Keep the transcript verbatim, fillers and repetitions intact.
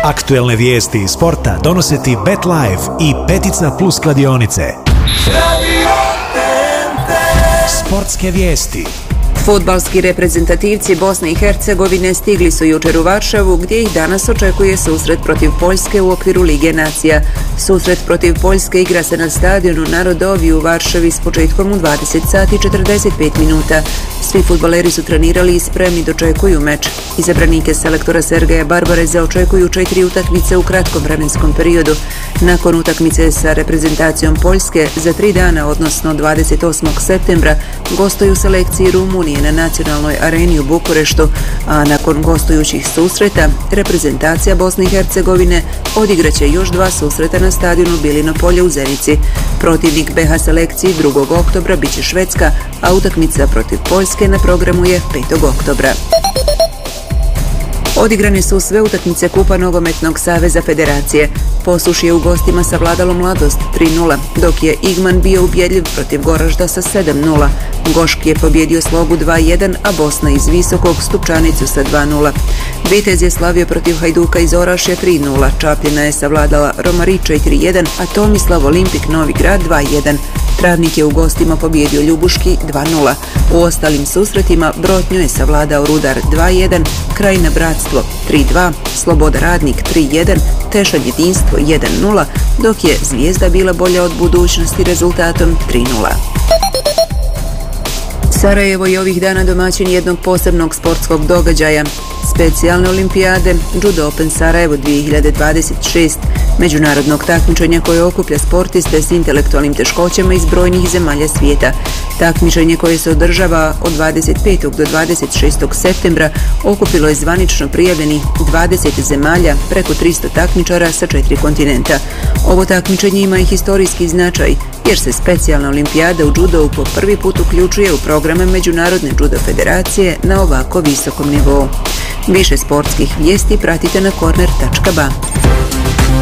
Aktuelne vijesti iz sporta donose ti BetLife i Petica Plus kladionice. Sportske vijesti. Fudbalski reprezentativci Bosne i Hercegovine stigli su jučer u Varšavu, gdje ih danas očekuje susret protiv Poljske u okviru Lige nacija. Susret protiv Poljske igra se na stadionu Narodovi u Varšavi s početkom u dvadeset sati i četrdeset pet minuta. Svi fudbaleri su trenirali i spremni dočekuju meč. Izabranike selektora Sergeja Barbareza očekuju četiri utakmice u kratkom vremenskom periodu. Nakon utakmice sa reprezentacijom Poljske za tri dana, odnosno dvadeset osmog septembra, gostuju selekciji Rumunije na nacionalnoj areni u Bukureštu, a nakon gostujućih susreta reprezentacija Bosne i Hercegovine odigraće još dva susreta na stadionu Bilino polje u Zenici. Protivnik be ha selekciji drugog oktobra biće Švedska, a utakmica protiv Poljske na programu je petog oktobra. Odigrane su sve utakmice Kupa Nogometnog saveza Federacije. Posuš je u gostima savladalo Mladost tri nula, dok je Igman bio ubjedljiv protiv Goražda sa sedam nula. Goški je pobjedio Slogu dva jedan, a Bosna iz Visokog Stupčanicu sa dva nula. Vitez je slavio protiv Hajduka iz Orašja tri nula, Čapljina je savladala Romari četiri jedan, a Tomislav Olimpik Novi Grad dva jedan. Travnik je u gostima pobjedio Ljubuški dva nula. U ostalim susretima Brotnju je savladao Rudar dva jedan, Krajina Bratstvo tri dva, Sloboda Radnik tri jedan, Tešanj Jedinstvo jedan nula, dok je Zvijezda bila bolja od Budućnosti rezultatom tri nula. Sarajevo je ovih dana domaćin jednog posebnog sportskog događaja, specijalne olimpijade Judo Open Sarajevo dvije hiljade dvadeset šest, međunarodnog takmičenja koje okuplja sportiste s intelektualnim teškoćama iz brojnih zemalja svijeta. Takmičenje koje se održava od dvadeset petog do dvadeset šestog septembra okupilo je zvanično prijavljenih dvadeset zemalja, preko tristo takmičara sa četiri kontinenta. Ovo takmičenje ima i historijski značaj, jer se specijalna olimpijada u judovu po prvi put uključuje u programe Međunarodne judo federacije na ovako visokom nivou. Više sportskih vijesti pratite na korner tačka ba.